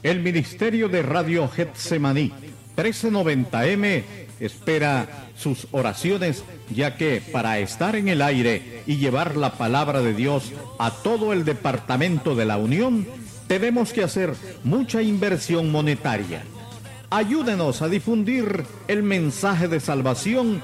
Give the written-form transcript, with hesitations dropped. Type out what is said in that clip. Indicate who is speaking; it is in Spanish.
Speaker 1: El Ministerio de Radio Getsemaní 1390M espera sus oraciones, ya que para estar en el aire y llevar la palabra de Dios a todo el departamento de la Unión, tenemos que hacer mucha inversión monetaria. Ayúdenos a difundir el mensaje de salvación